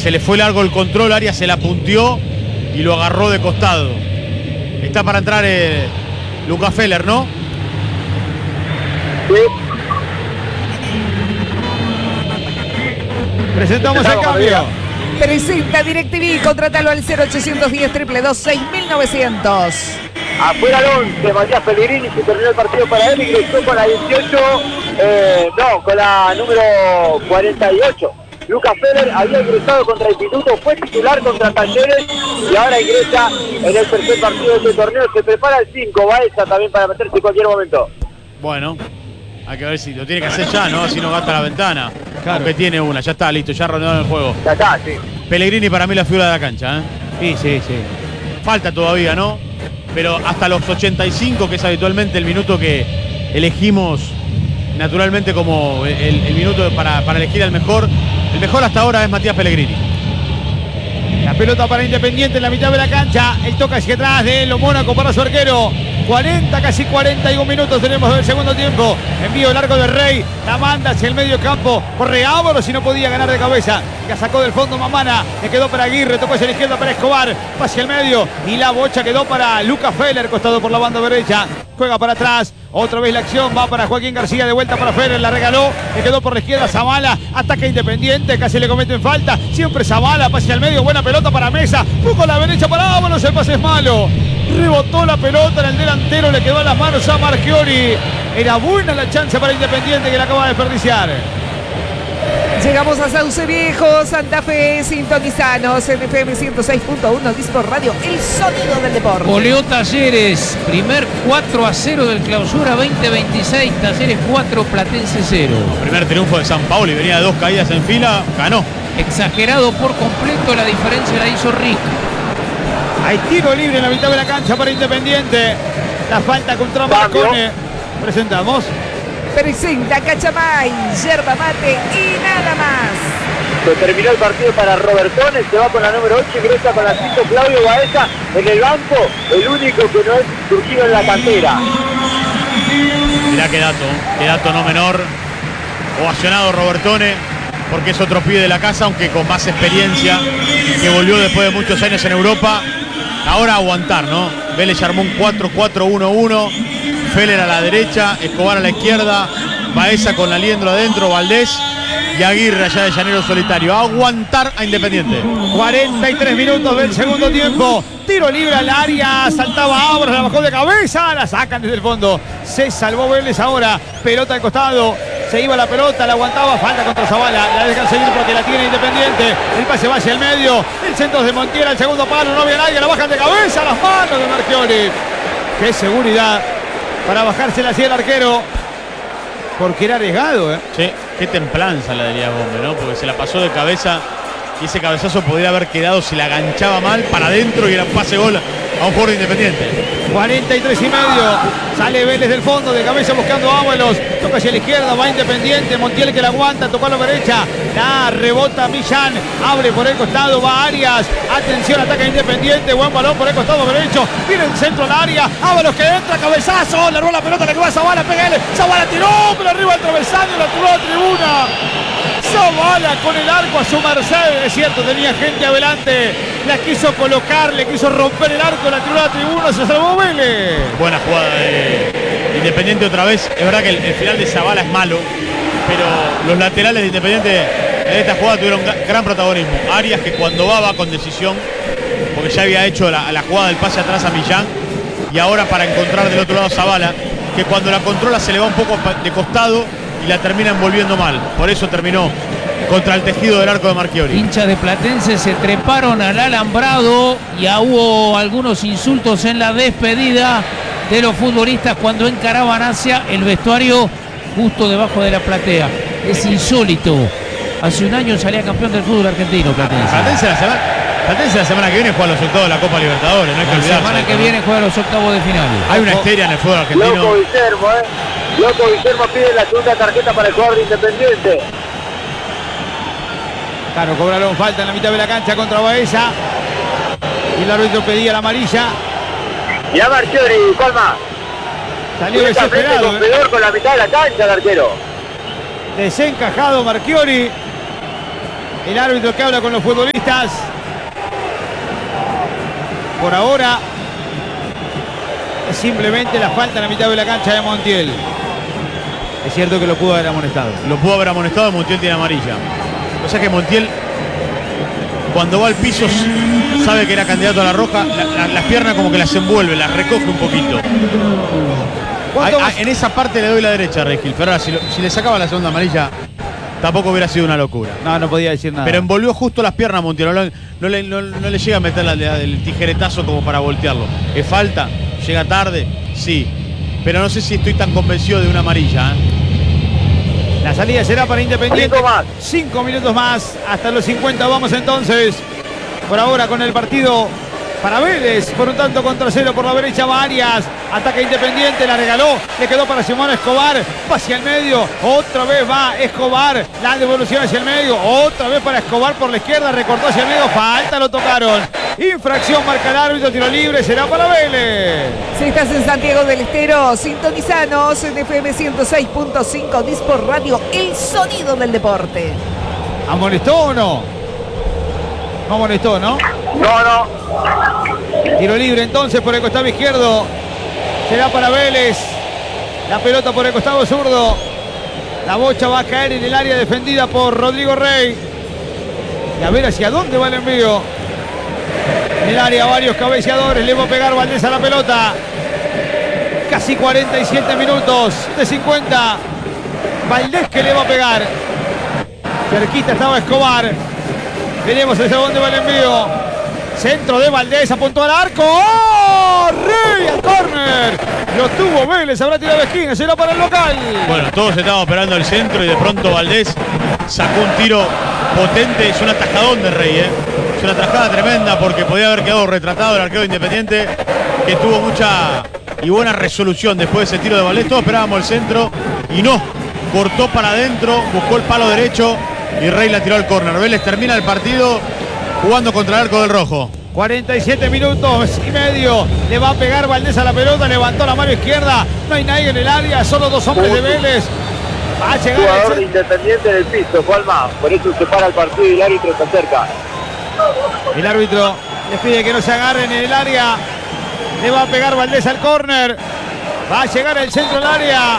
se le fue largo el control, Arias se la punteó y lo agarró de costado. Está para entrar Lucas Feller, ¿no? Sí. Presentamos el cambio. Presenta DirecTV, contrátalo al 0810-222-6900. Afuera el 11, Matías Pellegrini, se terminó el partido para él, ingresó con la 18, con la número 48. Lucas Feller había ingresado contra Instituto, fue titular contra Talleres y ahora ingresa en el tercer partido de este torneo. Se prepara el 5, Baeza también para meterse en cualquier momento. Bueno, hay que ver si lo tiene que hacer ya, ¿no? Así no gasta la ventana. Claro. Aunque tiene una, ya está, listo, ya rodeado el juego. Ya está, sí. Pellegrini para mí la figura de la cancha, ¿eh? Sí. Falta todavía, ¿no? Pero hasta los 85, que es habitualmente el minuto que elegimos naturalmente como el minuto para elegir al mejor. El mejor hasta ahora es Matías Pellegrini. La pelota para Independiente en la mitad de la cancha. El toca hacia atrás de Lo Mónaco para su arquero. 40, casi 41 minutos tenemos del segundo tiempo. Envío largo de Rey. La manda hacia el medio campo. Corre Ábalos y no podía ganar de cabeza. La sacó del fondo Mamana. Le quedó para Aguirre. Tocó hacia la izquierda para Escobar. Hacia el medio. Y la bocha quedó para Lucas Feller. Costado por la banda derecha. Juega para atrás. Otra vez la acción. Va para Joaquín García. De vuelta para Feller. La regaló. Le quedó por la izquierda Zavala. Ataca Independiente. Casi le cometen falta. Siempre Zavala. Pase al medio. Buena pelota para Mesa. Con la derecha para Ábalos. El pase es malo. Rebotó la pelota en el delantero, le quedó en las manos a Marchiori. Era buena la chance para Independiente que la acaba de desperdiciar. Llegamos a Sauce Viejo, Santa Fe, sintonizanos en FM 106.1, Dispor Radio, el sonido del deporte. Goleó Talleres, primer 4-0 del Clausura 2026, Talleres 4, Platense 0. Primer triunfo de San Paulo y venía de 2 caídas en fila, ganó. Exagerado por completo, la diferencia la hizo Rick. Hay tiro libre en la mitad de la cancha para Independiente. La falta contra Marcone. Presentamos. Presenta Cachamay, yerba mate y nada más. Se terminó el partido para Robertone, se va con la número 8, ingresa con la 5 Claudio Baeza en el banco, el único que no es surgido en la cantera. Mirá qué dato no menor. Ovacionado Robertone, porque es otro pibe de la casa, aunque con más experiencia, que volvió después de muchos años en Europa. Ahora aguantar, ¿no? Vélez armó un 4-4-1-1. Feller a la derecha, Escobar a la izquierda, Baeza con Aliendro adentro, Valdés y Aguirre allá de Llanero solitario. Aguantar a Independiente. 43 minutos del segundo tiempo. Tiro libre al área, saltaba Ábalos, la bajó de cabeza, la sacan desde el fondo. Se salvó Vélez ahora, pelota al costado. Se iba la pelota, la aguantaba, falta contra Zavala, la dejan seguir porque la tiene Independiente. El pase va hacia el medio, el centro de Montiel, el segundo palo, no había nadie, la bajan de cabeza, las manos de Marchiori. Qué seguridad para bajársela así el arquero, porque era arriesgado, ¿eh? Sí, qué templanza la de Elías Gómez, ¿no? Porque se la pasó de cabeza y ese cabezazo podría haber quedado, si la ganchaba mal, para adentro y era pase gol a un jugador de Independiente. 43 y medio, sale Vélez del fondo, de cabeza buscando a Ábalos, toca hacia la izquierda, va Independiente, Montiel que la aguanta, tocó a la derecha, la rebota Millán, abre por el costado, va Arias, atención, ataca Independiente, buen balón por el costado derecho, viene el centro al área, Ábalos que entra, cabezazo, le roba la pelota, le va a Zavala, pega él, Zavala tiró, pero arriba el travesaño, la tiró a la tribuna. Zavala con el arco a su merced, es cierto, tenía gente adelante, la quiso colocar, le quiso romper el arco, la tiró a la tribuna, se salvó Vélez. Buena jugada de Independiente otra vez. Es verdad que el final de Zavala es malo, pero los laterales de Independiente en esta jugada tuvieron gran protagonismo. Arias, que cuando va con decisión, porque ya había hecho la jugada del pase atrás a Millán, y ahora para encontrar del otro lado Zavala, que cuando la controla se le va un poco de costado y la termina envolviendo mal. Por eso terminó contra el tejido del arco de Marchiori. Hinchas de Platense se treparon al alambrado y hubo algunos insultos en la despedida de los futbolistas cuando encaraban hacia el vestuario justo debajo de la platea. Es insólito. Hace un año salía campeón del fútbol argentino Platense. Platense la semana que viene juega los octavos de la Copa Libertadores, no hay que olvidarse. La semana que viene juega los octavos de final. Hay una histeria en el fútbol argentino. Loco Guillermo, Loco Guillermo pide la segunda tarjeta para el jugador de Independiente. Claro, cobraron falta en la mitad de la cancha contra Baeza. Y el árbitro pedía la amarilla. Y a Marchiori, ¿cuál más? Salió desesperado. Rompedor con la mitad de la cancha el arquero. Desencajado Marchiori. el árbitro que habla con los futbolistas. Por ahora es simplemente la falta en la mitad de la cancha de Montiel. Es cierto que lo pudo haber amonestado. Lo pudo haber amonestado, Montiel tiene amarilla. O sea que Montiel, cuando va al piso, sabe que era candidato a la roja, las piernas como que las envuelve, las recoge un poquito. En esa parte le doy la derecha a Regil, pero ahora si le sacaba la segunda amarilla, tampoco hubiera sido una locura. No podía decir nada. Pero envolvió justo las piernas a Montiel, no le llega a meter el tijeretazo como para voltearlo. ¿Es falta? ¿Llega tarde? Sí. Pero no sé si estoy tan convencido de una amarilla. La salida será para Independiente. 5 minutos más. Hasta los 50 vamos entonces. Por ahora con el partido para Vélez. Por un tanto contra 0 por la derecha va Arias. Ataca Independiente, la regaló. Le quedó para Simón Escobar. Va hacia el medio. Otra vez va Escobar. La devolución hacia el medio. Otra vez para Escobar por la izquierda. Recortó hacia el medio. Falta, lo tocaron. Infracción, marca el árbitro, tiro libre, será para Vélez. Si estás en Santiago del Estero, sintonizanos en FM 106.5 Dispor Radio, el sonido del deporte. ¿Amonestó o no? No amonestó, ¿no? No. Tiro libre entonces por el costado izquierdo. Será para Vélez. La pelota por el costado zurdo. La bocha va a caer en el área defendida por Rodrigo Rey. Y a ver hacia dónde va el envío. En el área varios cabeceadores, le va a pegar Valdés a la pelota. Casi 47 minutos de 50. Valdés que le va a pegar. Cerquita estaba Escobar. Veremos hacia dónde va el envío. Centro de Valdés, apuntó al arco. ¡Oh! Rey al córner. Lo tuvo Vélez, habrá tirado de esquina, será para el local. Bueno, todos estaban esperando el centro y de pronto Valdés sacó un tiro potente. Es un atajadón de Rey, Es una atajada tremenda porque podía haber quedado retratado el arquero de Independiente, que tuvo mucha y buena resolución después de ese tiro de Valdés. Todos esperábamos el centro y no. Cortó para adentro, buscó el palo derecho y Rey la tiró al córner. Vélez termina el partido jugando contra el arco del rojo. 47 minutos y medio. Le va a pegar Valdés a la pelota. Levantó la mano izquierda. No hay nadie en el área. Solo dos hombres de Vélez. Va a llegar el jugador de Independiente en el piso, Juanma. Por eso se para el partido y el árbitro se acerca. El árbitro les pide que no se agarren en el área. Le va a pegar Valdés al córner. Va a llegar el centro del área.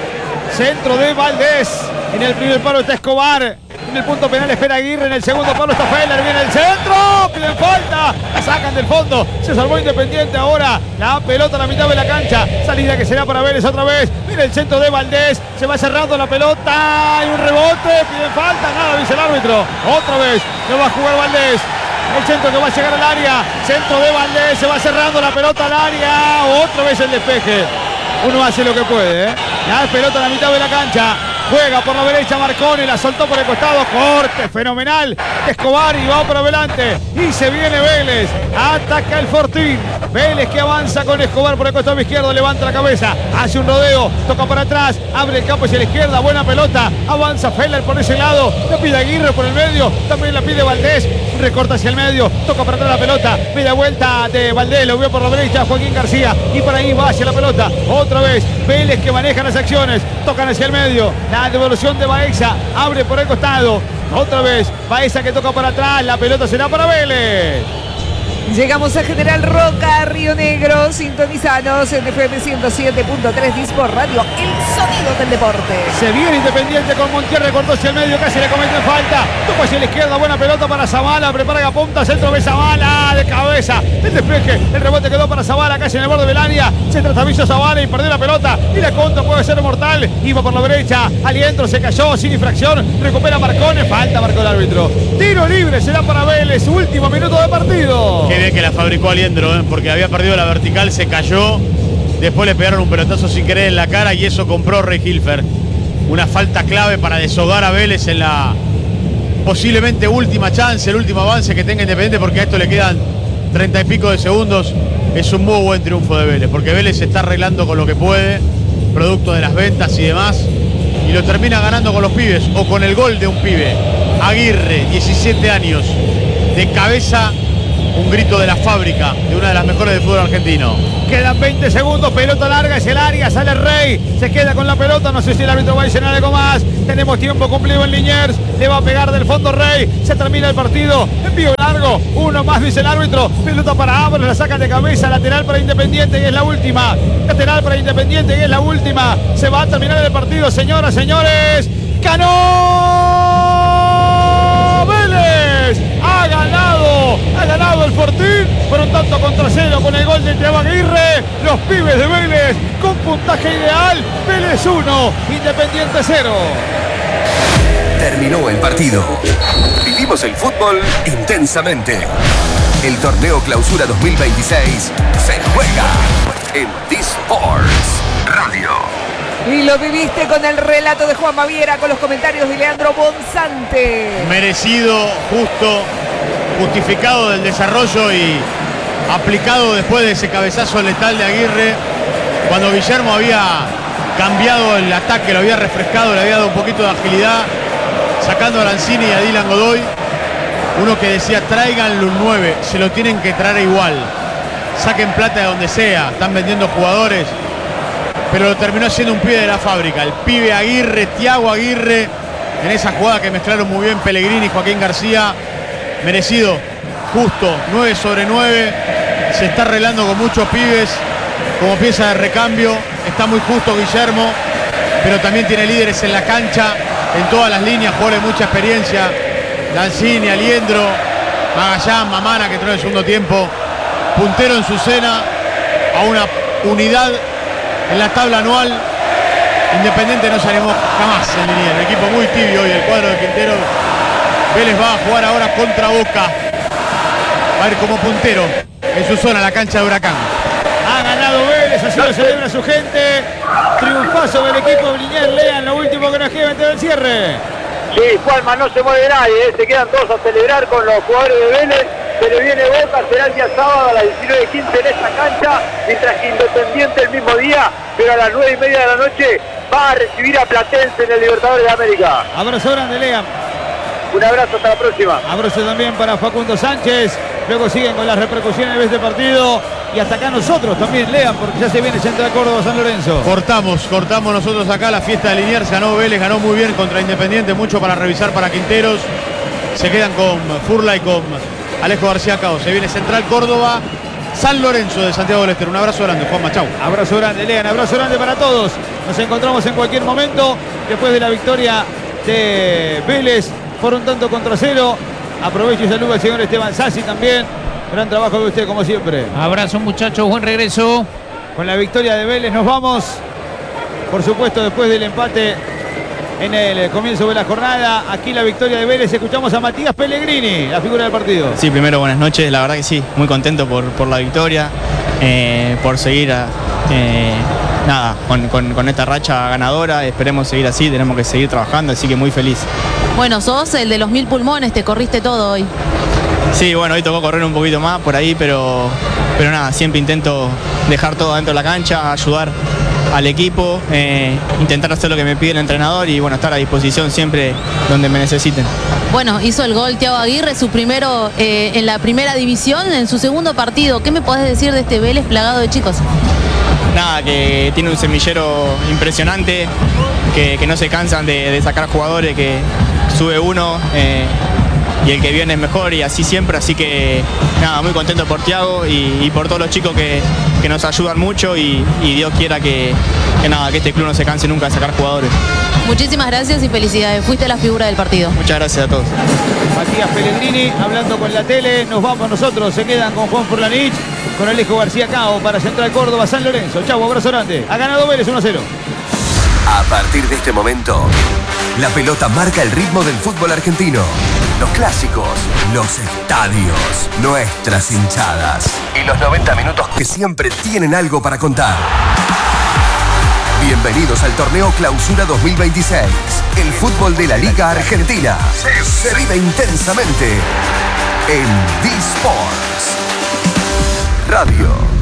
Centro de Valdés. En el primer palo está Escobar. En el punto penal espera Aguirre. En el segundo palo está Feller. Viene el centro. Piden falta. La sacan del fondo. Se salvó Independiente ahora. La pelota a la mitad de la cancha. Salida que será para Vélez otra vez. Viene el centro de Valdés. Se va cerrando la pelota. Hay un rebote. Piden falta. Nada, dice el árbitro. Otra vez. Lo va a jugar Valdés. El centro que va a llegar al área. Centro de Valdés. Se va cerrando la pelota al área. Otra vez el despeje. Uno hace lo que puede, La pelota a la mitad de la cancha. Juega por la derecha Marconi, la soltó por el costado. Corte fenomenal. Escobar y va por adelante. Y se viene Vélez. Ataca el Fortín. Vélez que avanza con Escobar por el costado izquierdo. Levanta la cabeza. Hace un rodeo. Toca para atrás. Abre el campo hacia la izquierda. Buena pelota. Avanza Feller por ese lado. La pide Aguirre por el medio. También la pide Valdés. Recorta hacia el medio. Toca para atrás la pelota. Media vuelta de Valdés. Lo vio por la derecha Joaquín García. Y por ahí va hacia la pelota. Otra vez. Vélez que maneja las acciones. Tocan hacia el medio. La devolución de Baeza. Abre por el costado. Otra vez. Baeza que toca para atrás. La pelota será para Vélez. Llegamos a General Roca, Río Negro. Sintonizanos en FM 107.3 Dispor Radio, el sonido del deporte. Se viene Independiente con Montiel, recortó hacia el medio, casi le cometen falta. Toca hacia la izquierda, buena pelota para Zavala. Prepara la punta, centro de Zavala, de cabeza. El despeje, el rebote quedó para Zavala, casi en el borde del área. Se trastabilló Zavala y perdió la pelota. Y la contra puede ser mortal. Iba por la derecha, Aliendro se cayó sin infracción. Recupera Marcone, falta, marcó el árbitro. Tiro libre será para Vélez, último minuto de partido. Qué bien que la fabricó Aliendro, porque había perdido la vertical, se cayó. Después le pegaron un pelotazo sin querer en la cara y eso compró Rey Hilfer. Una falta clave para deshogar a Vélez en la posiblemente última chance, el último avance que tenga Independiente, porque a esto le quedan 30 y pico de segundos. Es un muy buen triunfo de Vélez, porque Vélez se está arreglando con lo que puede, producto de las ventas y demás, y lo termina ganando con los pibes o con el gol de un pibe. Aguirre, 17 años, de cabeza un grito de la fábrica, de una de las mejores del fútbol argentino. Quedan 20 segundos, pelota larga, es el área, sale Rey, se queda con la pelota, no sé si el árbitro va a llenar algo más. Tenemos tiempo cumplido en Liniers, le va a pegar del fondo Rey, se termina el partido, envío largo, uno más dice el árbitro, pelota para Ábalos, la sacan de cabeza, lateral para Independiente y es la última, lateral para Independiente y es la última, se va a terminar el partido, señoras, señores, ganó Vélez, ha ganado el Fortín, por un tanto contra cero con el gol de Thiago Aguirre, los pibes de Vélez con puntaje ideal, Vélez 1, Independiente 0. Terminó el partido. Vivimos el fútbol intensamente. El torneo Clausura 2026 se juega en D-Sports Radio. Y lo viviste con el relato de Juan Maviera, con los comentarios de Leandro Bonzante. Merecido, justo, justificado del desarrollo y aplicado después de ese cabezazo letal de Aguirre, cuando Guillermo había cambiado el ataque, lo había refrescado, le había dado un poquito de agilidad, sacando a Lanzini y a Dylan Godoy. Uno que decía, tráiganle un 9, se lo tienen que traer igual, saquen plata de donde sea, están vendiendo jugadores, pero lo terminó siendo un pibe de la fábrica, el pibe Aguirre, Thiago Aguirre, en esa jugada que mezclaron muy bien Pellegrini y Joaquín García. Merecido, justo, 9 sobre 9, se está arreglando con muchos pibes como pieza de recambio, está muy justo Guillermo, pero también tiene líderes en la cancha, en todas las líneas, jugadores de mucha experiencia, Lanzini, Aliendro, Magallán, Mamana, que entró en el segundo tiempo, puntero en su cena, a una unidad en la tabla anual. Independiente no se animó jamás en línea, el equipo muy tibio hoy, el cuadro de Quintero. Vélez va a jugar ahora contra Boca, va a ir como puntero en su zona, la cancha de Huracán. Ha ganado Vélez, así lo celebra su gente. Triunfazo del equipo de Liniers. Lean lo último que nos queda antes del cierre. Sí, Juanma, no se mueve nadie, se quedan todos a celebrar con los jugadores de Vélez. Se le viene Boca, será el día sábado a las 19:15 en esta cancha, mientras que Independiente el mismo día, pero a las 9:30 de la noche va a recibir a Platense en el Libertadores de América. Abrazo grande, Lean. Un abrazo, hasta la próxima. Abrazo también para Facundo Sánchez. Luego siguen con las repercusiones de este partido. Y hasta acá nosotros también, Lean, porque ya se viene Central Córdoba San Lorenzo. Cortamos nosotros acá la fiesta de Liniers. Ganó Vélez, ganó muy bien contra Independiente, mucho para revisar para Quinteros. Se quedan con Furla y con Alejo García Cao. Se viene Central Córdoba, San Lorenzo de Santiago del Estero. Un abrazo grande, Juanma, chau. Abrazo grande, Lean, abrazo grande para todos. Nos encontramos en cualquier momento después de la victoria de Vélez por un tanto contra cero. Aprovecho y saludo al señor Esteban Sassi también. Gran trabajo de usted, como siempre. Abrazo, muchachos, buen regreso. Con la victoria de Vélez nos vamos. Por supuesto, después del empate en el comienzo de la jornada. Aquí la victoria de Vélez. Escuchamos a Matías Pellegrini, la figura del partido. Sí, primero buenas noches. La verdad que sí, muy contento por la victoria. Por seguir con esta racha ganadora. Esperemos seguir así, tenemos que seguir trabajando, así que muy feliz. Bueno, sos el de los 1000 pulmones, te corriste todo hoy. Sí, bueno, hoy tocó correr un poquito más por ahí, pero nada, siempre intento dejar todo dentro de la cancha, ayudar al equipo, intentar hacer lo que me pide el entrenador y bueno, estar a disposición siempre donde me necesiten. Bueno, hizo el gol Thiago Aguirre, su primero en la primera división, en su segundo partido. ¿Qué me podés decir de este Vélez plagado de chicos? Nada, que tiene un semillero impresionante, que no se cansan de sacar jugadores, que sube uno y el que viene es mejor y así siempre, así que nada, muy contento por Thiago y por todos los chicos que nos ayudan mucho y Dios quiera que este club no se canse nunca de sacar jugadores. Muchísimas gracias y felicidades, fuiste la figura del partido. Muchas gracias a todos. Matías Pellegrini hablando con la tele, nos vamos nosotros, se quedan con Juan Furlanich, con Alejo García Cao para Central Córdoba San Lorenzo. Chau, abrazo grande. Ha ganado Vélez 1-0. A partir de este momento, la pelota marca el ritmo del fútbol argentino. Los clásicos, los estadios, nuestras hinchadas y los 90 minutos que siempre tienen algo para contar. Bienvenidos al torneo Clausura 2026. El fútbol de la Liga Argentina se vive intensamente en D-Sports Radio.